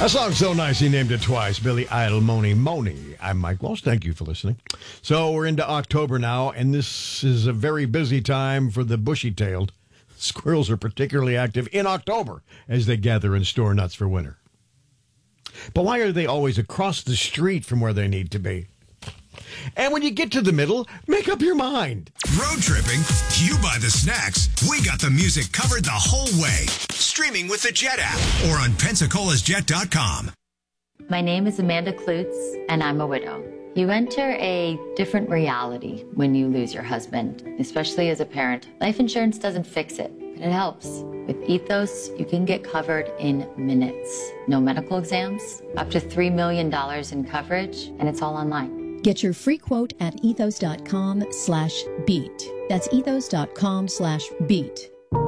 That song's so nice, he named it twice. Billy Idol, Moni Moni. I'm Mike Walsh. Thank you for listening. So we're into October now, and this is a very busy time for the bushy-tailed. Squirrels are particularly active in October as they gather and store nuts for winter. But why are they always across the street from where they need to be? And when you get to the middle, make up your mind. Road tripping? You buy the snacks. We got the music covered the whole way. Streaming with the Jet app or on PensacolaSjet.com. My name is Amanda Klutz, and I'm a widow. You enter a different reality when you lose your husband, especially as a parent. Life insurance doesn't fix it, but it helps. With Ethos, you can get covered in minutes. No medical exams, up to $3 million in coverage, and it's all online. Get your free quote at ethos.com/beat. That's ethos.com/beat.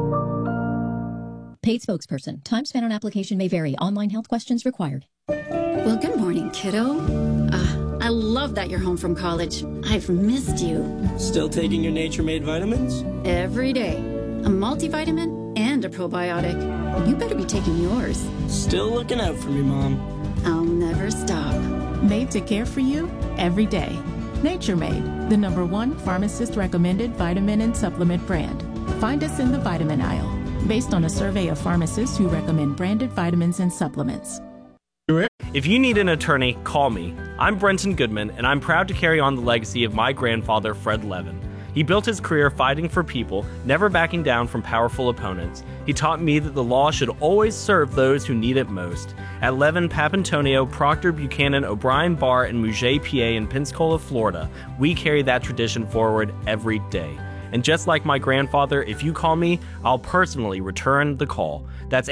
Paid spokesperson. Time spent on application may vary. Online health questions required. Well, good morning, kiddo. I love that you're home from college. I've missed you. Still taking your Nature Made vitamins? Every day. A multivitamin and a probiotic. You better be taking yours. Still looking out for me, Mom. I'll never stop. Made to care for you every day. Nature Made, the #1 pharmacist-recommended vitamin and supplement brand. Find us in the vitamin aisle, based on a survey of pharmacists who recommend branded vitamins and supplements. If you need an attorney, call me. I'm Brenton Goodman, and I'm proud to carry on the legacy of my grandfather, Fred Levin. He built his career fighting for people, never backing down from powerful opponents. He taught me that the law should always serve those who need it most. At Levin, Papantonio, Proctor, Buchanan, O'Brien, Barr, and Mouget, PA in Pensacola, Florida, we carry that tradition forward every day. And just like my grandfather, if you call me, I'll personally return the call. That's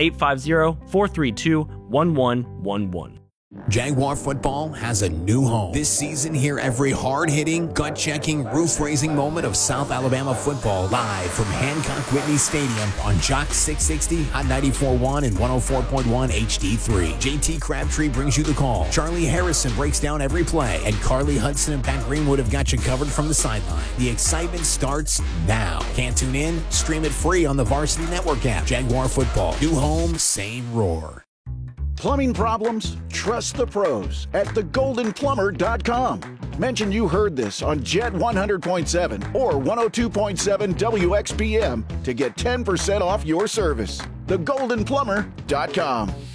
850-432-1111. Jaguar football has a new home. This season, hear every hard-hitting, gut-checking, roof-raising moment of South Alabama football live from Hancock Whitney Stadium on Jock 660, Hot 94.1, and 104.1 HD3. JT Crabtree brings you the call. Charlie Harrison breaks down every play, and Carly Hudson and Pat Greenwood have got you covered from the sideline. The excitement starts now. Can't tune in? Stream it free on the Varsity Network app. Jaguar football. New home, same roar. Plumbing problems? Trust the pros at thegoldenplumber.com. Mention you heard this on Jet 100.7 or 102.7 WXPM to get 10% off your service. Thegoldenplumber.com.